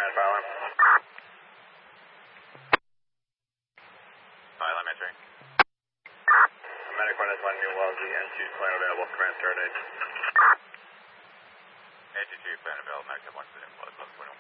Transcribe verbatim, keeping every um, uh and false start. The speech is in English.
command fire alarm. Fire alarm entering. Medic one is one New Wells, E N two plan available, command start eight. N two plan available, Medic one is one New Wells, level twenty-one.